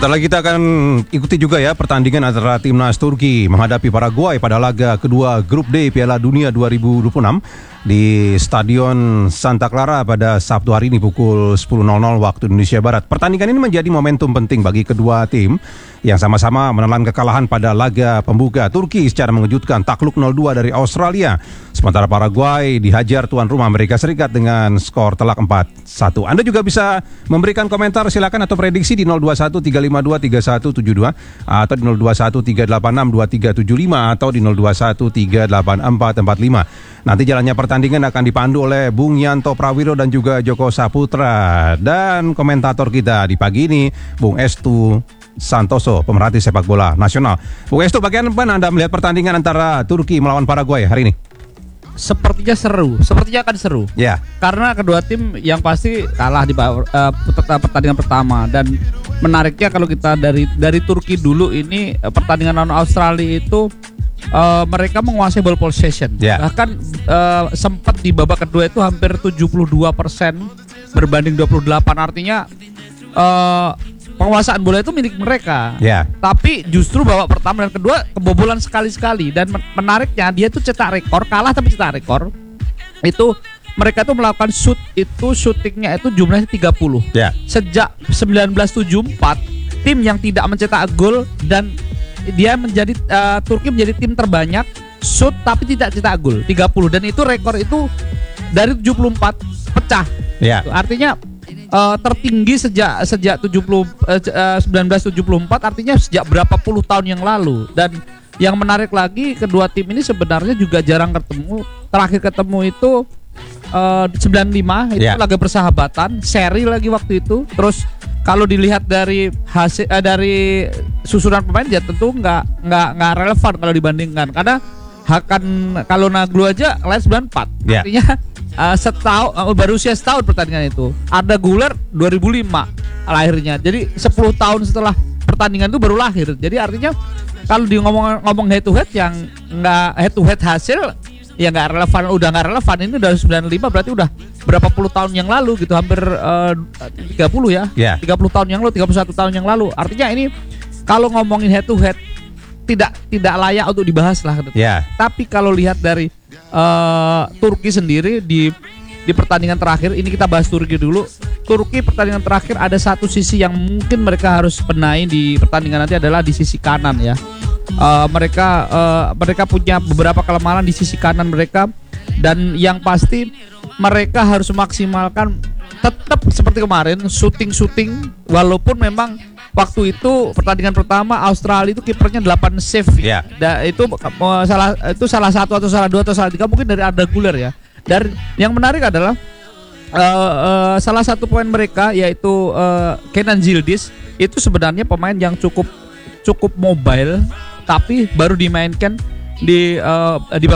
Sebentar lagi kita akan ikuti juga ya pertandingan antara timnas Turki menghadapi Paraguay pada laga kedua Grup D Piala Dunia 2026 di Stadion Santa Clara pada Sabtu hari ini pukul 10.00 waktu Indonesia Barat. Pertandingan ini menjadi momentum penting bagi kedua tim yang sama-sama menelan kekalahan pada laga pembuka. Turki secara mengejutkan takluk 0-2 dari Australia, sementara Paraguay dihajar tuan rumah Amerika Serikat dengan skor telak 4-1. Anda juga bisa memberikan komentar silakan atau prediksi di 0213523172 atau di 0213862375 atau di 02138445. Nanti jalannya pertandingan akan dipandu oleh Bung Yanto Prawiro dan juga Joko Saputra. Dan komentator kita di pagi ini Bung Estu Santoso, pemerhati sepak bola nasional. Bung Estu, bagaimana Anda melihat pertandingan antara Turki melawan Paraguay hari ini? Sepertinya akan seru. Ya. Karena kedua tim yang pasti kalah di pertandingan pertama, dan menariknya kalau kita dari Turki dulu ini pertandingan lawan Australia itu mereka menguasai ball possession. Bahkan sempat di babak kedua itu hampir 72% berbanding 28. Artinya penguasaan bola itu milik mereka. Tapi justru babak pertama dan kedua kebobolan sekali-sekali. Dan menariknya dia itu cetak rekor, kalah tapi cetak rekor. Itu mereka tuh melakukan shootingnya itu jumlahnya 30. Sejak 1974 tim yang tidak mencetak gol, dan dia menjadi Turki menjadi tim terbanyak shoot tapi tidak cetak gol 30, dan itu rekor itu dari 74 pecah. Artinya tertinggi sejak 1974, artinya sejak berapa puluh tahun yang lalu. Dan yang menarik lagi, kedua tim ini sebenarnya juga jarang ketemu. Terakhir ketemu itu 95 itu laga persahabatan, seri lagi waktu itu. Terus kalau dilihat dari hasil dari susunan pemain, ya tentu nggak relevan kalau dibandingkan, karena kalau Naglu aja lahir 94. Artinya baru usia setahun pertandingan itu. Ada Guler 2005 lahirnya. Jadi 10 tahun setelah pertandingan itu baru lahir. Jadi artinya kalau di ngomong head to head, yang nggak head to head hasil ya nggak relevan, udah nggak relevan. Ini dari 95 berarti udah berapa puluh tahun yang lalu gitu, hampir 30 ya. 30 tahun yang lalu, 31 tahun yang lalu. Artinya ini kalau ngomongin head to head tidak layak untuk dibahas lah. Tapi kalau lihat dari Turki sendiri di pertandingan terakhir ini, kita bahas Turki dulu. Turki pertandingan terakhir ada satu sisi yang mungkin mereka harus benahi di pertandingan nanti, adalah di sisi kanan ya. Mereka punya beberapa kelemahan di sisi kanan mereka, dan yang pasti mereka harus memaksimalkan tetap seperti kemarin shooting, walaupun memang waktu itu pertandingan pertama Australia itu kipernya 8 save. Itu salah satu atau salah dua atau salah tiga mungkin dari Arda Güler ya. Dan yang menarik adalah salah satu pemain mereka yaitu Kenan Yildiz itu sebenarnya pemain yang cukup mobile, tapi baru dimainkan di